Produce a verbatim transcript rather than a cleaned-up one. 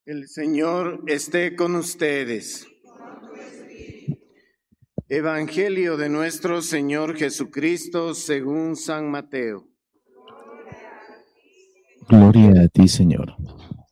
El Señor esté con ustedes. Evangelio de nuestro Señor Jesucristo según San Mateo. Gloria a ti, Señor.